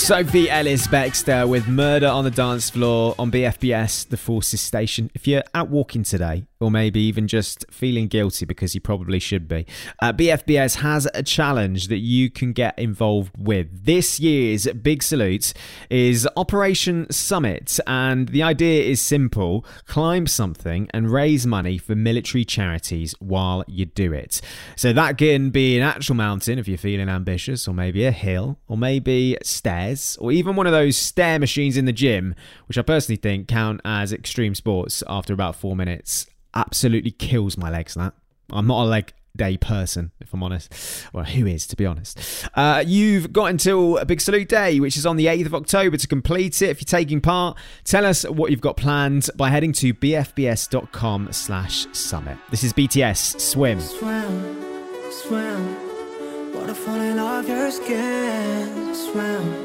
Sophie Ellis-Bextor with Murder on the Dance Floor on BFBS, the Forces Station. If you're out walking today, or maybe even just feeling guilty because you probably should be, BFBS has a challenge that you can get involved with. This year's Big Salute is Operation Summit, and the idea is simple: climb something and raise money for military charities while you do it. So that can be an actual mountain if you're feeling ambitious, or maybe a hill, or maybe stairs, or even one of those stair machines in the gym, which I personally think count as extreme sports after about 4 minutes. Absolutely kills my legs, that. I'm not a leg day person, if I'm honest. Well, who is, to be honest? You've got until a Big Salute Day, which is on the 8th of October, to complete it. If you're taking part, tell us what you've got planned by heading to bfbs.com/summit. This is BTS, Swim. Swim, swim, water falling off your skin. Swim.